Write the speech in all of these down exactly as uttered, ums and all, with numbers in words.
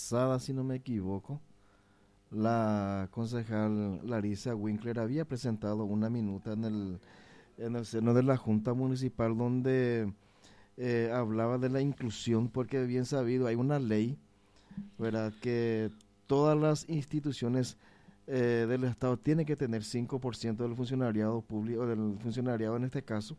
pasada, si no me equivoco, la concejal Larisa Winkler había presentado una minuta en el, en el seno de la Junta Municipal donde eh, hablaba de la inclusión, porque bien sabido, hay una ley, ¿verdad?, que todas las instituciones eh, del Estado tienen que tener cinco por ciento del funcionariado público, del funcionariado en este caso,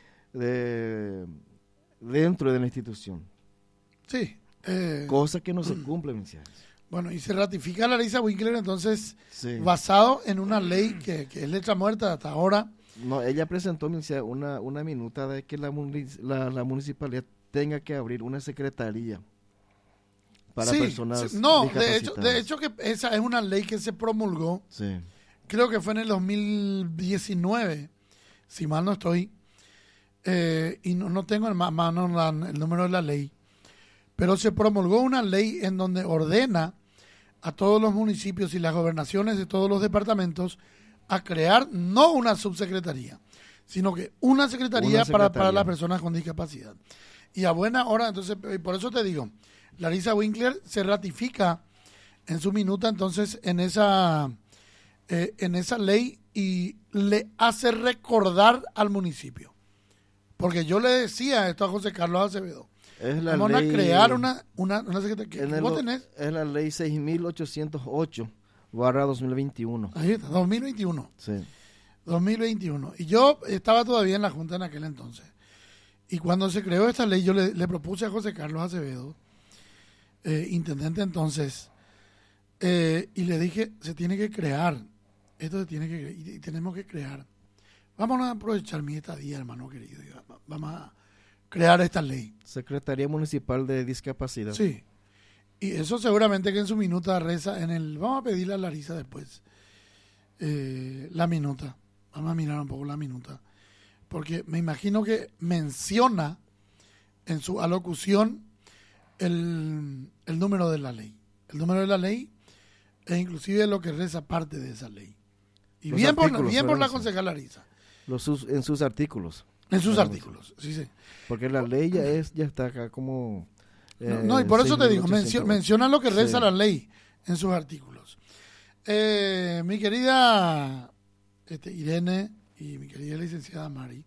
de, dentro de la institución. Sí. Eh, Cosa que no se cumple, mis hijos. Bueno, y se ratifica la Larisa Winkler entonces, Sí. basado en una ley que, que es letra muerta hasta ahora. No, ella presentó una, una minuta de que la, la, la municipalidad tenga que abrir una secretaría para sí, personas sí, no, de discapacitadas. hecho, de hecho que esa es una ley que se promulgó, sí. creo que fue en el dos mil diecinueve, si mal no estoy, eh, y no, no tengo en mano el número de la ley, pero se promulgó una ley en donde ordena a todos los municipios y las gobernaciones de todos los departamentos a crear no una subsecretaría, sino que una secretaría, una secretaría. Para, para las personas con discapacidad. Y a buena hora, entonces, por eso te digo, Larisa Winkler se ratifica en su minuta entonces en esa, eh, en esa ley y le hace recordar al municipio. Porque yo le decía esto a José Carlos Acevedo. Es la Vamos ley, a crear una, una, una secretaría. ¿Qué vos tenés? Es la ley seis mil ochocientos ocho barra dos mil veintiuno. Ahí está, dos mil veintiuno. Sí. dos mil veintiuno. Y yo estaba todavía en la Junta en aquel entonces. Y cuando se creó esta ley, yo le, le propuse a José Carlos Acevedo, eh, intendente entonces, eh, y le dije, se tiene que crear. Esto se tiene que y, y tenemos que crear. Vamos a aprovechar mi estadía, hermano querido. Vamos a crear esta ley. Secretaría Municipal de Discapacidad. Sí. Y eso seguramente que en su minuta reza en el... Vamos a pedirle a Larisa después eh, la minuta. Vamos a mirar un poco la minuta. Porque me imagino que menciona en su alocución el, el número de la ley. El número de la ley e inclusive lo que reza parte de esa ley. Y bien por, bien por la concejal Larisa. Los sus, en sus artículos. En sus artículos, sí, sí. Porque la ley ya es ya está acá como... Eh, no, no, y por eso te digo, mencio, menciona lo que reza sí. la ley en sus artículos. Eh, mi querida este, Irene y mi querida licenciada Mari,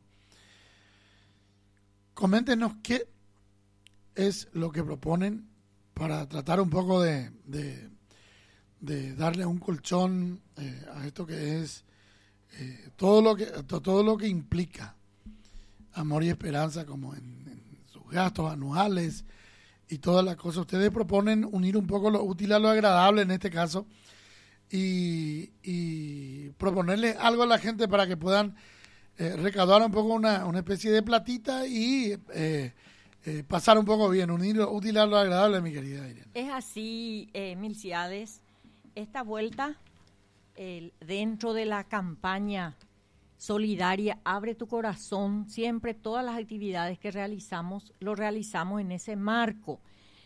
coméntenos qué es lo que proponen para tratar un poco de, de, de darle un colchón eh, a esto que es eh, todo lo que todo lo que implica Amor y Esperanza, como en, en sus gastos anuales y todas las cosas. Ustedes proponen unir un poco lo útil a lo agradable en este caso y, y proponerle algo a la gente para que puedan eh, recaudar un poco una, una especie de platita y eh, eh, pasar un poco bien, unir lo útil a lo agradable, mi querida Irene. Es así, eh, Milciades, esta vuelta eh, dentro de la campaña solidaria, Abre tu Corazón, siempre todas las actividades que realizamos, lo realizamos en ese marco.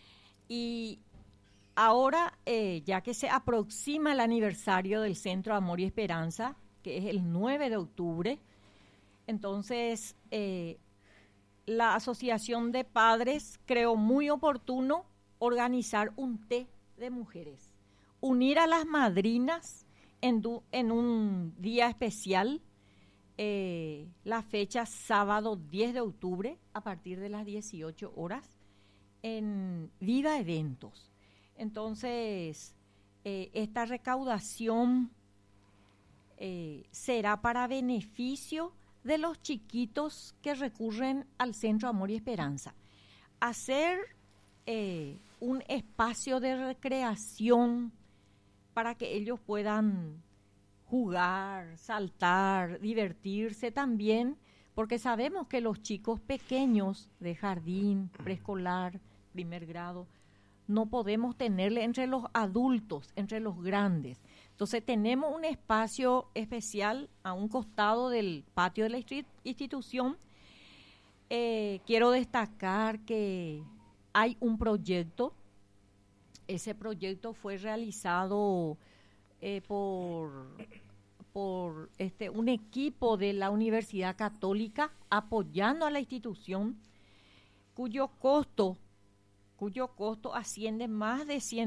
Y ahora, eh, ya que se aproxima el aniversario del Centro Amor y Esperanza, que es el nueve de octubre, entonces eh, la Asociación de Padres creó muy oportuno organizar un té de mujeres, unir a las madrinas en, du- en un día especial. Eh, la fecha sábado diez de octubre a partir de las dieciocho horas en Viva Eventos. Entonces, eh, esta recaudación eh, será para beneficio de los chiquitos que recurren al Centro Amor y Esperanza. Hacer eh, un espacio de recreación para que ellos puedan jugar, saltar, divertirse también, porque sabemos que los chicos pequeños de jardín, preescolar, primer grado, no podemos tenerle entre los adultos, entre los grandes. Entonces tenemos un espacio especial a un costado del patio de la institución. Eh, quiero destacar que hay un proyecto, ese proyecto fue realizado Eh, por, por este, un equipo de la Universidad Católica apoyando a la institución, cuyo costo, cuyo costo asciende más de cien